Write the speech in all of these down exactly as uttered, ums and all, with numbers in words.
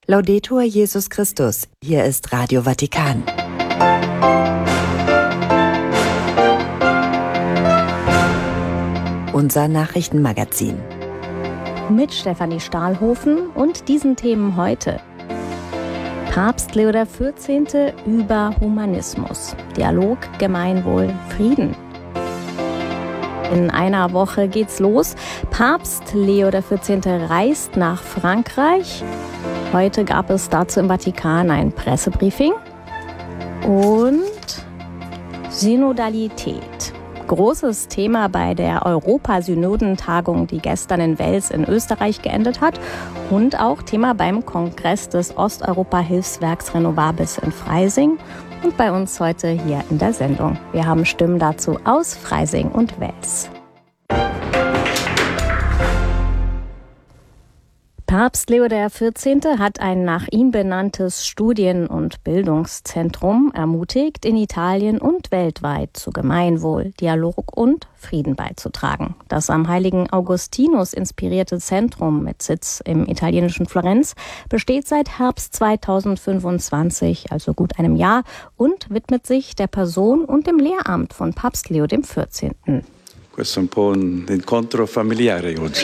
Laudetur Jesus Christus. Hier ist Radio Vatikan. Unser Nachrichtenmagazin. Mit Stefanie Stahlhofen und diesen Themen heute. Papst Leo der vierzehnte über Humanismus. Dialog, Gemeinwohl, Frieden. In einer Woche geht's los. Papst Leo der vierzehnte reist nach Frankreich. Heute gab es dazu im Vatikan ein Pressebriefing. Und Synodalität. Großes Thema bei der Europasynodentagung, die gestern in Wels in Österreich geendet hat. Und auch Thema beim Kongress des Osteuropa-Hilfswerks Renovables in Freising. Und bei uns heute hier in der Sendung. Wir haben Stimmen dazu aus Freising und Wels. Papst Leo der vierzehnte hat ein nach ihm benanntes Studien- und Bildungszentrum ermutigt, in Italien und weltweit zu Gemeinwohl, Dialog und Frieden beizutragen. Das am heiligen Augustinus inspirierte Zentrum mit Sitz im italienischen Florenz besteht seit Herbst zweitausendfünfundzwanzig, also gut einem Jahr, und widmet sich der Person und dem Lehramt von Papst Leo dem vierzehnten. Questo è un po' un incontro familiare oggi.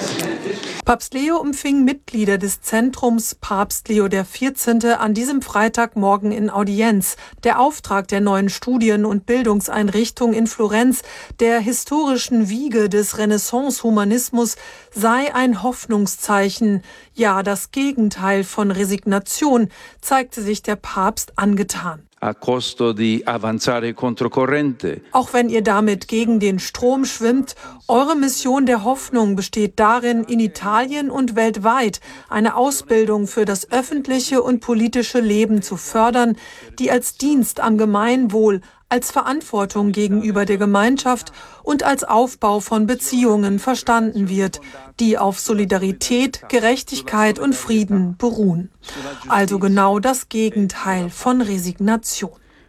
Papst Leo empfing Mitglieder des Zentrums Papst Leo der vierzehnte an diesem Freitagmorgen in Audienz. Der Auftrag der neuen Studien- und Bildungseinrichtung in Florenz, der historischen Wiege des Renaissance-Humanismus, sei ein Hoffnungszeichen. Ja, das Gegenteil von Resignation, zeigte sich der Papst angetan. A costo di avanzare controcorrente. Auch wenn ihr damit gegen den Strom schwimmt, eure Mission der Hoffnung besteht darin, in Italien und weltweit eine Ausbildung für das öffentliche und politische Leben zu fördern, die als Dienst am Gemeinwohl, als Verantwortung gegenüber der Gemeinschaft und als Aufbau von Beziehungen verstanden wird, die auf Solidarität, Gerechtigkeit und Frieden beruhen. Also genau das Gegenteil von Resignation.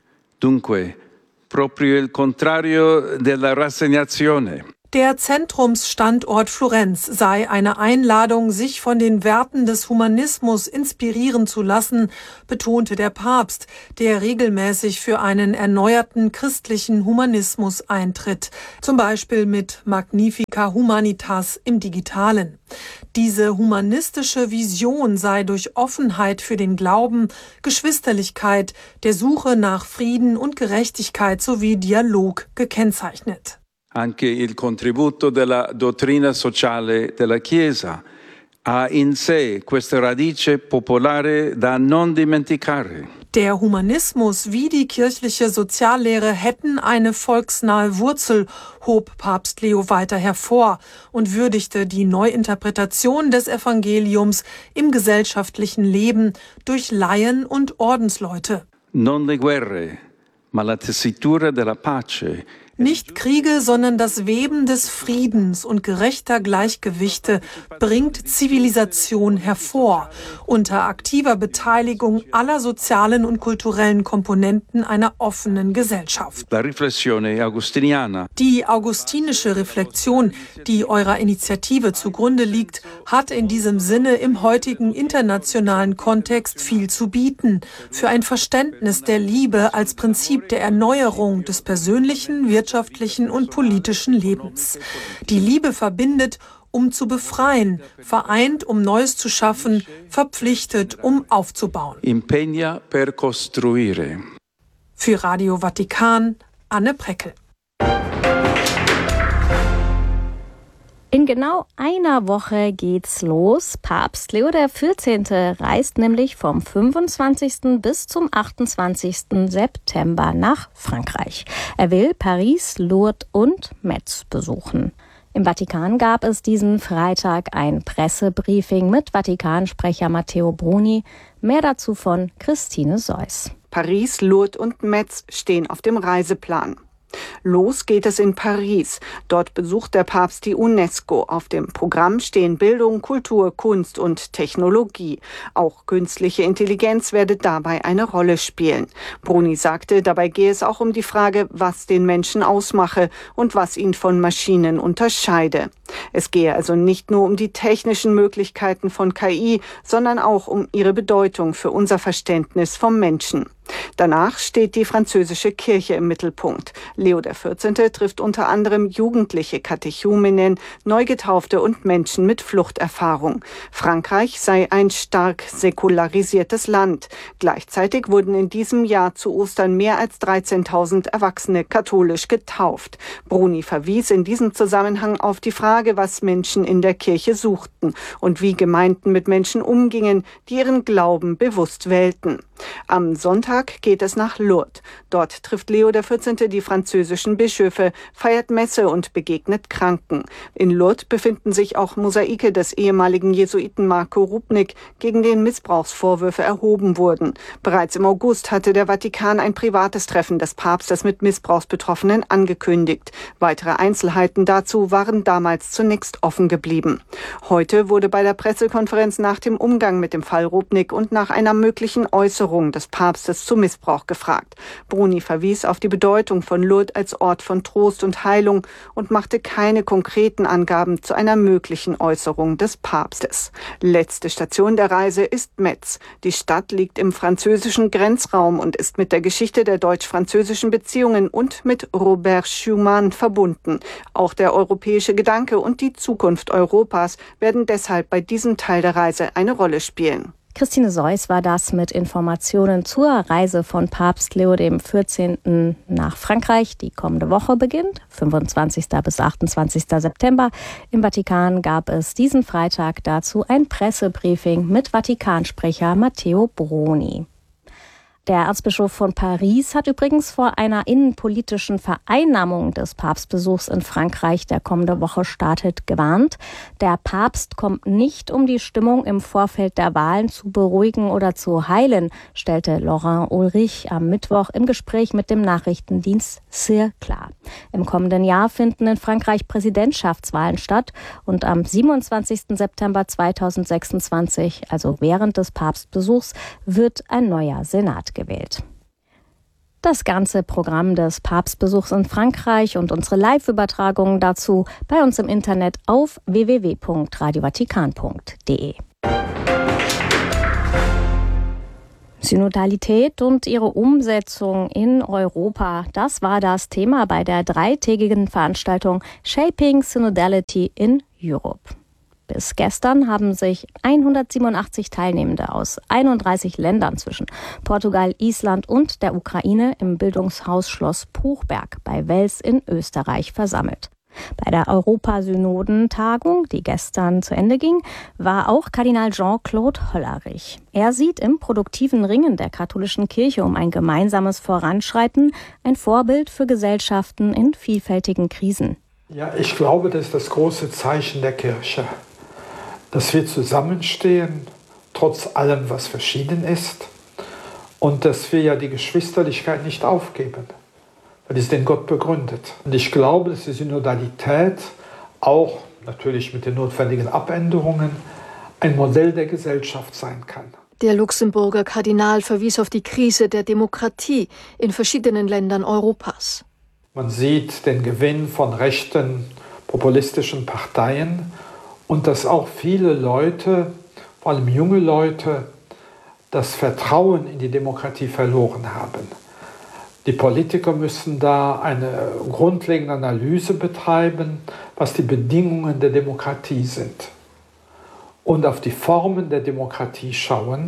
Dunque, proprio il contrario della rassegnazione. Der Zentrumsstandort Florenz sei eine Einladung, sich von den Werten des Humanismus inspirieren zu lassen, betonte der Papst, der regelmäßig für einen erneuerten christlichen Humanismus eintritt, zum Beispiel mit Magnifica Humanitas im Digitalen. Diese humanistische Vision sei durch Offenheit für den Glauben, Geschwisterlichkeit, der Suche nach Frieden und Gerechtigkeit sowie Dialog gekennzeichnet. Anche il contributo della dottrina sociale della Chiesa ha in sé questa radice popolare da non dimenticare. Der Humanismus wie die kirchliche Soziallehre hätten eine volksnahe Wurzel, hob Papst Leo weiter hervor und würdigte die Neuinterpretation des Evangeliums im gesellschaftlichen Leben durch Laien und Ordensleute. Non le guerre, ma la tessitura della pace. Nicht Kriege, sondern das Weben des Friedens und gerechter Gleichgewichte bringt Zivilisation hervor, unter aktiver Beteiligung aller sozialen und kulturellen Komponenten einer offenen Gesellschaft. La riflessione agustiniana. Die augustinische Reflexion, die eurer Initiative zugrunde liegt, hat in diesem Sinne im heutigen internationalen Kontext viel zu bieten, für ein Verständnis der Liebe als Prinzip der Erneuerung des persönlichen, wirtschaftlichen und politischen Lebens. Die Liebe verbindet, um zu befreien, vereint, um Neues zu schaffen, verpflichtet, um aufzubauen. Impegna per costruire. Für Radio Vatikan, Anne Preckel. In genau einer Woche geht's los. Papst Leo der vierzehnte reist nämlich vom fünfundzwanzigsten bis zum achtundzwanzigsten September nach Frankreich. Er will Paris, Lourdes und Metz besuchen. Im Vatikan gab es diesen Freitag ein Pressebriefing mit Vatikansprecher Matteo Bruni. Mehr dazu von Christine Seuss. Paris, Lourdes und Metz stehen auf dem Reiseplan. Los geht es in Paris. Dort besucht der Papst die UNESCO. Auf dem Programm stehen Bildung, Kultur, Kunst und Technologie. Auch künstliche Intelligenz werde dabei eine Rolle spielen. Bruni sagte, dabei gehe es auch um die Frage, was den Menschen ausmache und was ihn von Maschinen unterscheide. Es gehe also nicht nur um die technischen Möglichkeiten von K I, sondern auch um ihre Bedeutung für unser Verständnis vom Menschen. Danach steht die französische Kirche im Mittelpunkt. Leo der vierzehnte trifft unter anderem jugendliche Katechumenen, Neugetaufte und Menschen mit Fluchterfahrung. Frankreich sei ein stark säkularisiertes Land. Gleichzeitig wurden in diesem Jahr zu Ostern mehr als dreizehntausend Erwachsene katholisch getauft. Bruni verwies in diesem Zusammenhang auf die Frage, was Menschen in der Kirche suchten und wie Gemeinden mit Menschen umgingen, die ihren Glauben bewusst wählten. Am Sonntag geht es nach Lourdes. Dort trifft Leo der vierzehnte die französischen Bischöfe, feiert Messe und begegnet Kranken. In Lourdes befinden sich auch Mosaike des ehemaligen Jesuiten Marco Rupnik, gegen den Missbrauchsvorwürfe erhoben wurden. Bereits im August hatte der Vatikan ein privates Treffen des Papstes mit Missbrauchsbetroffenen angekündigt. Weitere Einzelheiten dazu waren damals zunächst offen geblieben. Heute wurde bei der Pressekonferenz nach dem Umgang mit dem Fall Rupnik und nach einer möglichen Äußerung des Papstes zu Missbrauch gefragt. Bruni verwies auf die Bedeutung von Lourdes als Ort von Trost und Heilung und machte keine konkreten Angaben zu einer möglichen Äußerung des Papstes. Letzte Station der Reise ist Metz. Die Stadt liegt im französischen Grenzraum und ist mit der Geschichte der deutsch-französischen Beziehungen und mit Robert Schuman verbunden. Auch der europäische Gedanke und die Zukunft Europas werden deshalb bei diesem Teil der Reise eine Rolle spielen. Christine Seuss war das mit Informationen zur Reise von Papst Leo der vierzehnte nach Frankreich, die kommende Woche beginnt, fünfundzwanzigsten bis achtundzwanzigsten September. Im Vatikan gab es diesen Freitag dazu ein Pressebriefing mit Vatikansprecher Matteo Bruni. Der Erzbischof von Paris hat übrigens vor einer innenpolitischen Vereinnahmung des Papstbesuchs in Frankreich, der kommende Woche startet, gewarnt. Der Papst kommt nicht, um die Stimmung im Vorfeld der Wahlen zu beruhigen oder zu heilen, stellte Laurent Ulrich am Mittwoch im Gespräch mit dem Nachrichtendienst C I R klar. Im kommenden Jahr finden in Frankreich Präsidentschaftswahlen statt und am siebenundzwanzigsten September zweitausendsechsundzwanzig, also während des Papstbesuchs, wird ein neuer Senat gewählt. Das ganze Programm des Papstbesuchs in Frankreich und unsere Live-Übertragungen dazu bei uns im Internet auf w w w punkt radio vatikan punkt d e. Synodalität und ihre Umsetzung in Europa, das war das Thema bei der dreitägigen Veranstaltung Shaping Synodality in Europe. Bis gestern haben sich hundertsiebenundachtzig Teilnehmende aus einunddreißig Ländern zwischen Portugal, Island und der Ukraine im Bildungshaus Schloss Puchberg bei Wels in Österreich versammelt. Bei der Europasynodentagung, die gestern zu Ende ging, war auch Kardinal Jean-Claude Hollerich. Er sieht im produktiven Ringen der katholischen Kirche um ein gemeinsames Voranschreiten ein Vorbild für Gesellschaften in vielfältigen Krisen. Ja, ich glaube, das ist das große Zeichen der Kirche, dass wir zusammenstehen, trotz allem, was verschieden ist, und dass wir ja die Geschwisterlichkeit nicht aufgeben, weil es den Gott begründet. Und ich glaube, dass die Synodalität auch, natürlich mit den notwendigen Abänderungen, ein Modell der Gesellschaft sein kann. Der Luxemburger Kardinal verwies auf die Krise der Demokratie in verschiedenen Ländern Europas. Man sieht den Gewinn von rechten, populistischen Parteien und dass auch viele Leute, vor allem junge Leute, das Vertrauen in die Demokratie verloren haben. Die Politiker müssen da eine grundlegende Analyse betreiben, was die Bedingungen der Demokratie sind. Und auf die Formen der Demokratie schauen.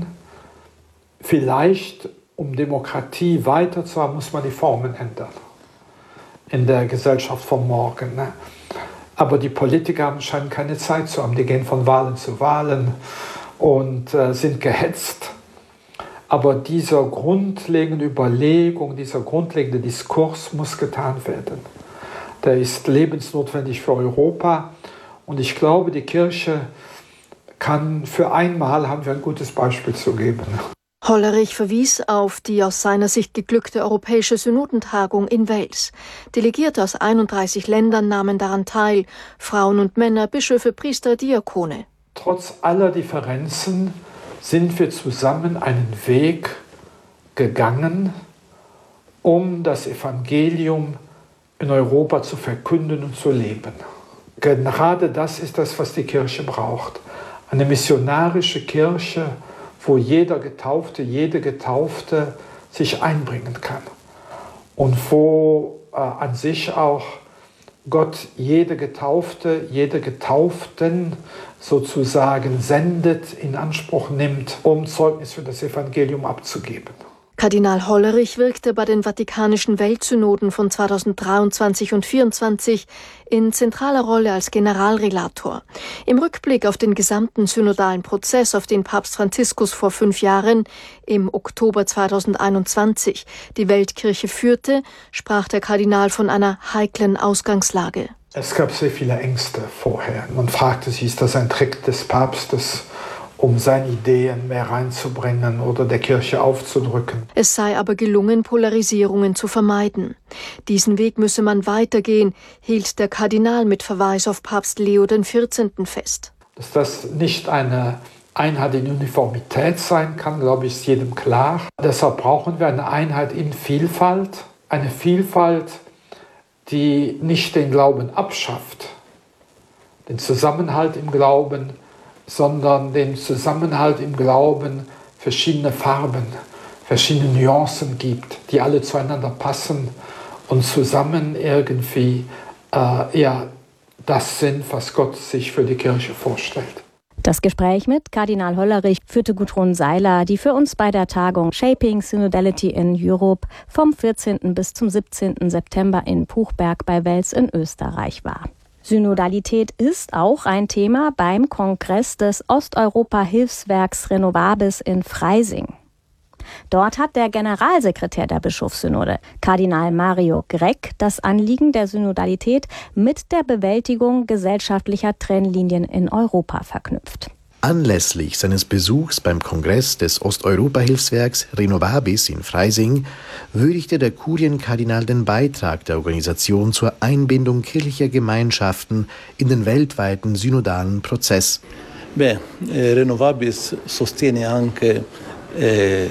Vielleicht, um Demokratie weiter zu haben, muss man die Formen ändern. In der Gesellschaft von morgen. Ne? Aber die Politiker haben scheinen keine Zeit zu haben. Die gehen von Wahlen zu Wahlen und äh, sind gehetzt. Aber dieser grundlegende Überlegung, dieser grundlegende Diskurs muss getan werden. Der ist lebensnotwendig für Europa. Und ich glaube, die Kirche kann für einmal, haben wir ein gutes Beispiel zu geben. Hollerich verwies auf die aus seiner Sicht geglückte Europäische Synodentagung in Wels. Delegierte aus einunddreißig Ländern nahmen daran teil, Frauen und Männer, Bischöfe, Priester, Diakone. Trotz aller Differenzen sind wir zusammen einen Weg gegangen, um das Evangelium in Europa zu verkünden und zu leben. Gerade das ist das, was die Kirche braucht. Eine missionarische Kirche, wo jeder Getaufte, jede Getaufte sich einbringen kann. Und wo äh, an sich auch Gott jede Getaufte, jede Getauften sozusagen sendet, in Anspruch nimmt, um Zeugnis für das Evangelium abzugeben. Kardinal Hollerich wirkte bei den Vatikanischen Weltsynoden von zweitausenddreiundzwanzig und zweitausendvierundzwanzig in zentraler Rolle als Generalrelator. Im Rückblick auf den gesamten synodalen Prozess, auf den Papst Franziskus vor fünf Jahren, im Oktober zweitausendeinundzwanzig, die Weltkirche führte, sprach der Kardinal von einer heiklen Ausgangslage. Es gab sehr viele Ängste vorher. Man fragte sich, ist das ein Trick des Papstes, um seine Ideen mehr reinzubringen oder der Kirche aufzudrücken. Es sei aber gelungen, Polarisierungen zu vermeiden. Diesen Weg müsse man weitergehen, hielt der Kardinal mit Verweis auf Papst Leo der vierzehnten fest. Dass das nicht eine Einheit in Uniformität sein kann, glaube ich, ist jedem klar. Deshalb brauchen wir eine Einheit in Vielfalt, eine Vielfalt, die nicht den Glauben abschafft, den Zusammenhalt im Glauben, sondern den Zusammenhalt im Glauben verschiedene Farben, verschiedene Nuancen gibt, die alle zueinander passen und zusammen irgendwie äh, ja, das sind, was Gott sich für die Kirche vorstellt. Das Gespräch mit Kardinal Hollerich führte Gudrun Seiler, die für uns bei der Tagung Shaping Synodality in Europe vom vierzehnten bis zum siebzehnten September in Puchberg bei Wels in Österreich war. Synodalität ist auch ein Thema beim Kongress des Osteuropa-Hilfswerks Renovabis in Freising. Dort hat der Generalsekretär der Bischofssynode, Kardinal Mario Grech, das Anliegen der Synodalität mit der Bewältigung gesellschaftlicher Trennlinien in Europa verknüpft. Anlässlich seines Besuchs beim Kongress des Osteuropa-Hilfswerks Renovabis in Freising würdigte der Kurienkardinal den Beitrag der Organisation zur Einbindung kirchlicher Gemeinschaften in den weltweiten synodalen Prozess. Beh, eh, Renovabis sostiene anche eh,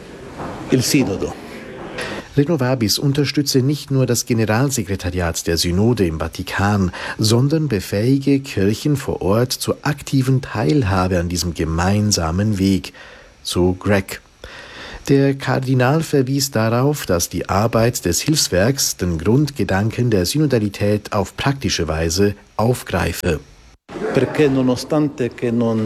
il Sinodo. Renovabis unterstütze nicht nur das Generalsekretariat der Synode im Vatikan, sondern befähige Kirchen vor Ort zur aktiven Teilhabe an diesem gemeinsamen Weg, so Grech. Der Kardinal verwies darauf, dass die Arbeit des Hilfswerks den Grundgedanken der Synodalität auf praktische Weise aufgreife. Perché nonostante che non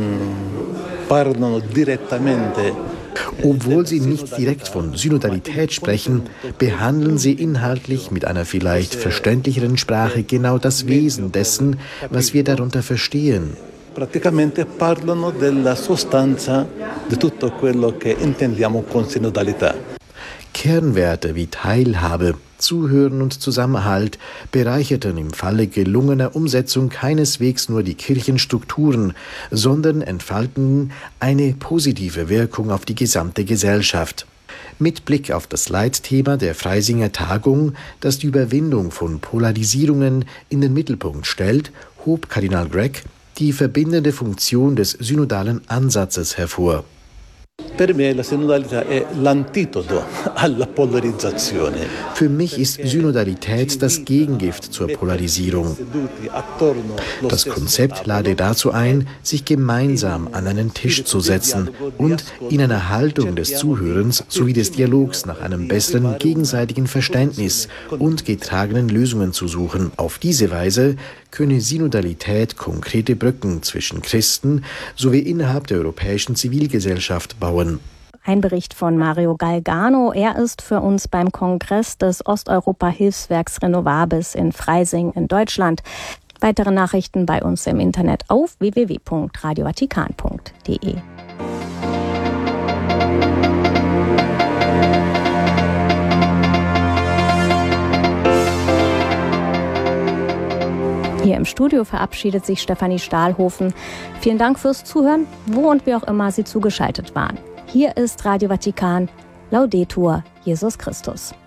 parlano direttamente Obwohl sie nicht direkt von Synodalität sprechen, behandeln sie inhaltlich mit einer vielleicht verständlicheren Sprache genau das Wesen dessen, was wir darunter verstehen. praticamente parlano della sostanza di tutto quello che intendiamo con synodalità. Kernwerte wie Teilhabe, Zuhören und Zusammenhalt bereicherten im Falle gelungener Umsetzung keineswegs nur die Kirchenstrukturen, sondern entfalten eine positive Wirkung auf die gesamte Gesellschaft. Mit Blick auf das Leitthema der Freisinger Tagung, das die Überwindung von Polarisierungen in den Mittelpunkt stellt, hob Kardinal Grech die verbindende Funktion des synodalen Ansatzes hervor. Per me la synodalità è l'antidoto alla polarizzazione. Für mich ist Synodalität das Gegengift zur Polarisierung. Das Konzept lade dazu ein, sich gemeinsam an einen Tisch zu setzen und in einer Haltung des Zuhörens sowie des Dialogs nach einem besseren gegenseitigen Verständnis und getragenen Lösungen zu suchen. Auf diese Weise könne Synodalität konkrete Brücken zwischen Christen sowie innerhalb der europäischen Zivilgesellschaft bauen. Ein Bericht von Mario Galgano. Er ist für uns beim Kongress des Osteuropa-Hilfswerks Renovabis in Freising in Deutschland. Weitere Nachrichten bei uns im Internet auf w w w punkt radio vatikan punkt d e. Hier im Studio verabschiedet sich Stefanie Stahlhofen. Vielen Dank fürs Zuhören, wo und wie auch immer Sie zugeschaltet waren. Hier ist Radio Vatikan. Laudetur Jesus Christus.